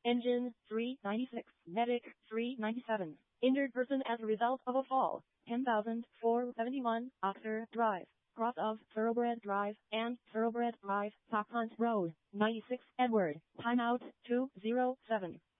Engine 396. Medic 397. Injured person as a result of a fall. 10,471 Oxer Drive. Cross of Thoroughbred Drive and Thoroughbred Drive, Top Hunt Road. 96 Edward. Timeout 207.